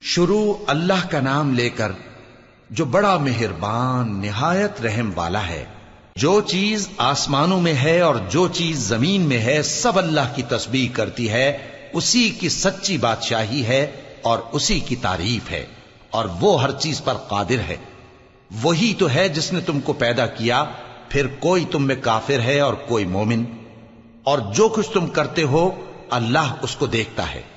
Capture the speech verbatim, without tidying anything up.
शुरू अल्लाह का नाम लेकर जो बड़ा मेहरबान निहायत रहम वाला है। जो चीज आसमानों में है और जो चीज जमीन में है सब अल्लाह की तस्बीह करती है। उसी की सच्ची बादशाही है और उसी की तारीफ है और वो हर चीज पर कादिर है। वही तो है जिसने तुमको पैदा किया, फिर कोई तुम में काफिर है और कोई मोमिन, और जो कुछ तुम करते हो अल्लाह उसको देखता है।